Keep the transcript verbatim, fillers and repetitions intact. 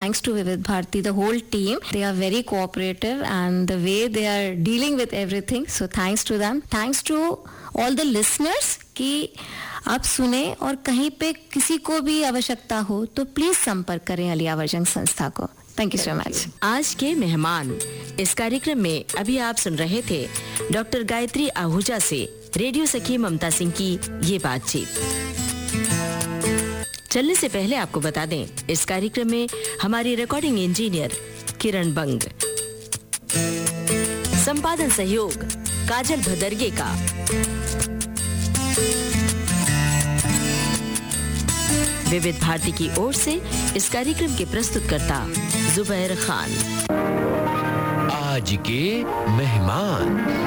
Thanks to Vivid Bharati, the whole team. They are very cooperative and the way they are dealing with everything. So thanks to them. Thanks to all the listeners कि आप सुने और कहीं पे किसी को भी आवश्यकता हो तो प्लीज संपर्क करें आलिया वर्जन संस्था को. Thank you so much. आज के मेहमान इस कार्यक्रम में अभी आप सुन रहे थे डॉक्टर गायत्री आहूजा से रेडियो सखी ममता सिंह की ये बातचीत. चलने से पहले आपको बता दें इस कार्यक्रम में हमारी रिकॉर्डिंग इंजीनियर किरण बंग, संपादन सहयोग काजल भदरगे का, विविध भारती की ओर से इस कार्यक्रम के प्रस्तुतकर्ता जुबैर खान. आज के मेहमान.